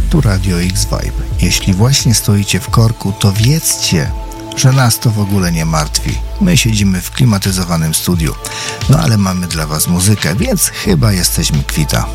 Tu Radio X Vibe. Jeśli właśnie stoicie w korku, to wiedzcie, że nas to w ogóle nie martwi. My siedzimy w klimatyzowanym studiu. No ale mamy dla was muzykę, więc chyba jesteśmy kwita.